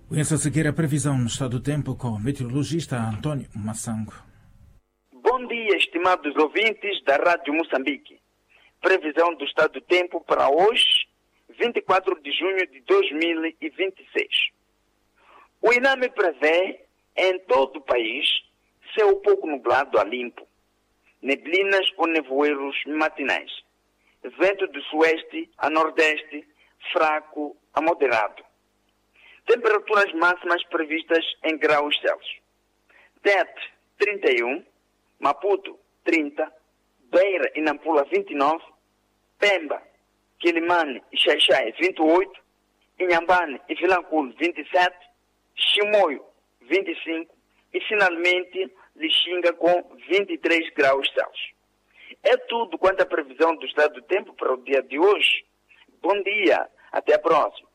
Conheça a seguir a previsão no estado do tempo com o meteorologista Antônio Massango. Bom dia, estimados ouvintes da Rádio Moçambique. Previsão do estado do tempo para hoje, 24 de junho de 2026. O INAME prevê em todo o país céu pouco nublado a limpo, neblinas ou nevoeiros matinais, vento do sueste a nordeste, fraco a moderado. Temperaturas máximas previstas em graus Celsius. Tete, 31, Maputo, 30, Beira e Nampula, 29, Pemba, Quilimane e Xaixai, 28, Inhambane e Vilanculo, 27, Chimoio, 25 e, finalmente, Lixinga com 23 graus Celsius. É tudo quanto à previsão do estado do tempo para o dia de hoje. Bom dia, até a próxima.